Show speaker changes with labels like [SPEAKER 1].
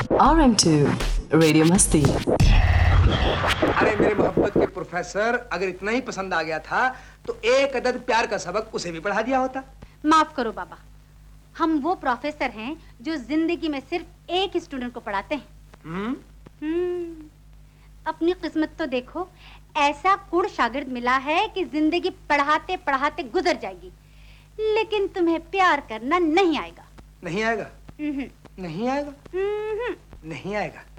[SPEAKER 1] RM2 radio मस्ती।
[SPEAKER 2] अरे मेरे मोहब्बत के प्रोफेसर, अगर इतना ही पसंद आ गया था तो एक अदद प्यार का सबक उसे भी पढ़ा दिया होता।
[SPEAKER 3] माफ करो बाबा, हम वो प्रोफेसर हैं जो जिंदगी में सिर्फ एक स्टूडेंट को पढ़ाते हैं। अपनी किस्मत तो देखो, ऐसा कुड़ शागिर्द मिला है कि जिंदगी पढ़ाते पढ़ाते गुजर जाएगी, लेकिन तुम्हें प्यार करना नहीं आएगा।
[SPEAKER 2] नहीं आएगा? नहीं आएगा? नहीं आएगा।